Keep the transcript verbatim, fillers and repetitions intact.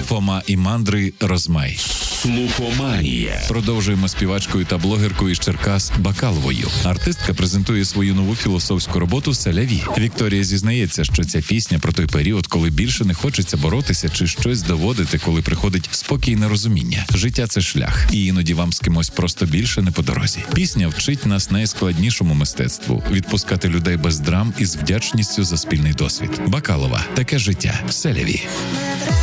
Фома і мандри Розмай. Слухоманія. Продовжуємо співачкою та блогеркою із Черкас Бакаловою. Артистка презентує свою нову філософську роботу «Селяві». Вікторія зізнається, що ця пісня про той період, коли більше не хочеться боротися чи щось доводити, коли приходить спокійне розуміння. Життя – це шлях, і іноді вам з кимось просто більше не по дорозі. Пісня вчить нас найскладнішому мистецтву – відпускати людей без драм і з вдячністю за спільний досвід. Бакалова. Таке життя. «Селяві».